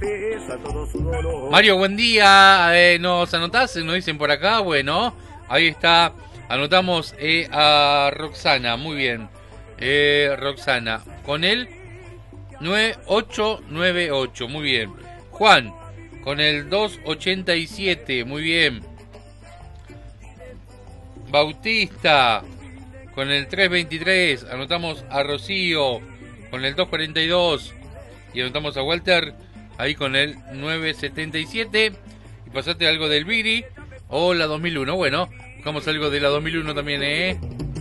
Mario, buen día. ¿Nos anotás? Nos dicen por acá. Bueno, ahí está. Anotamos a Roxana. Muy bien. Roxana. Con el 9898. Muy bien. Juan. Con el 287. Muy bien. Bautista. Con el 323. Anotamos a Rocío. Con el 242. Y anotamos a Walter. Ahí con el 977. Y pasaste algo del Viri. O la 2001. Bueno, buscamos algo de la 2001 también,